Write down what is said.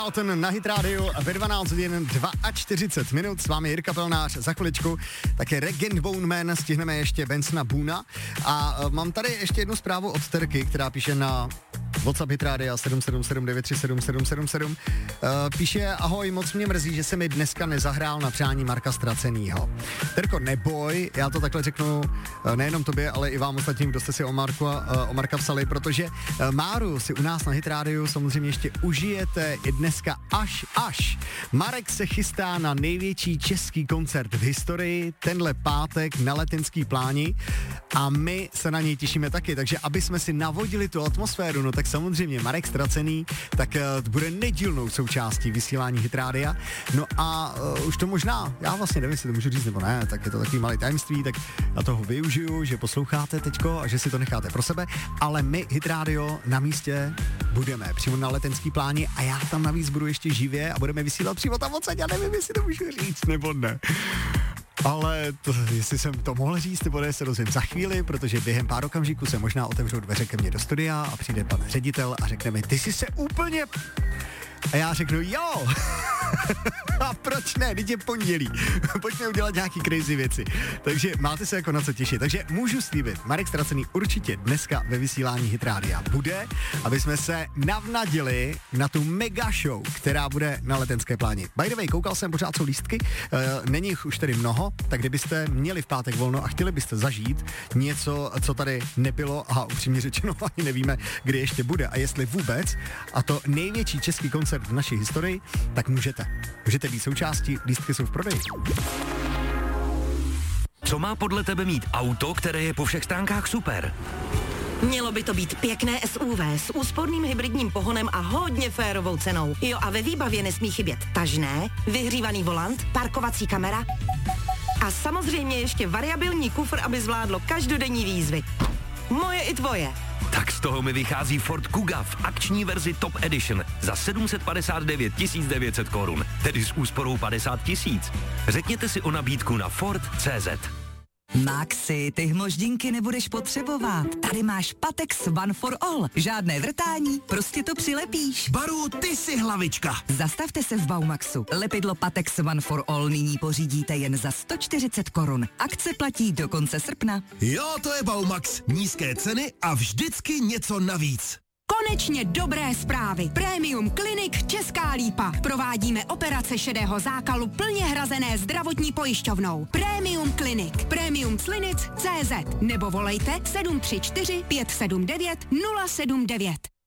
Dalton na Hit Radio ve 12 hodin 42 minut. S vámi Jirka Pelnář, za chviličku také Regent Bone Man, stihneme ještě Bensona Boona. A mám tady ještě jednu zprávu od Terky, která píše na WhatsApp Hit Radio 777937777. Píše: ahoj, moc mě mrzí, že se mi dneska nezahrál na přání Marka Ztracenýho. Terko, neboj, já to takhle řeknu nejenom tobě, ale i vám ostatním, kdo jste si o Marka psali, protože Máru si u nás na Hit Radio samozřejmě ještě užijete i dneska až. Marek se chystá na největší český koncert v historii, tenhle pátek na Letenský pláni a my se na něj těšíme taky, takže aby jsme si navodili tu atmosféru, no tak samozřejmě Marek Ztracený, tak bude nedílnou součástí vysílání Hit Rádia. No a už to možná, já vlastně nevím, jestli to můžu říct nebo ne, tak je to takový malý tajemství, tak já toho využiju, že posloucháte teďko a že si to necháte pro sebe, ale my Hit Radio na místě budeme přímo na Letenský pláni a já tam navíc budu ještě živě a budeme vysílat přímo tam odsaď, já nevím, jestli to můžu říct nebo ne. Ale jestli jsem to mohl říct, nebo ne, se dozvím za chvíli, protože během pár okamžiků se možná otevřou dveře ke mně do studia a přijde pan ředitel a řekne mi: ty jsi se úplně... A já řeknu: jo. A proč ne, teď je pondělí. Pojďme udělat nějaký crazy věci. Takže máte se jako na co těšit. Takže můžu slíbit, Marek Ztracený určitě dneska ve vysílání Hit Rádia bude, aby jsme se navnadili na tu mega show, která bude na Letenské pláni. By the way, koukal jsem, pořád jsou lístky, není jich už tedy mnoho, tak kdybyste měli v pátek volno a chtěli byste zažít něco, co tady nebylo a upřímně řečeno ani nevíme, kdy ještě bude a jestli vůbec, a to největší český koncert v naší historii, tak můžete být součástí, lístky jsou v prodeji. Co má podle tebe mít auto, které je po všech stránkách super? Mělo by to být pěkné SUV s úsporným hybridním pohonem a hodně férovou cenou. Jo, a ve výbavě nesmí chybět tažné, vyhřívaný volant, parkovací kamera a samozřejmě ještě variabilní kufr, aby zvládlo každodenní výzvy. Moje i tvoje. Tak z toho mi vychází Ford Kuga v akční verzi Top Edition za 759 900 korun, tedy s úsporou 50 000. Řekněte si o nabídku na Ford.cz. Maxi, ty hmoždinky nebudeš potřebovat. Tady máš Patex One for All. Žádné vrtání, prostě to přilepíš. Baru, ty jsi hlavička. Zastavte se v Baumaxu. Lepidlo Patex One for All nyní pořídíte jen za 140 korun. Akce platí do konce srpna. Jo, to je Baumax. Nízké ceny a vždycky něco navíc. Konečně dobré zprávy. Premium Clinic Česká Lípa. Provádíme operace šedého zákalu plně hrazené zdravotní pojišťovnou. Premium Clinic. Premiumclinic.cz nebo volejte 734 579 079.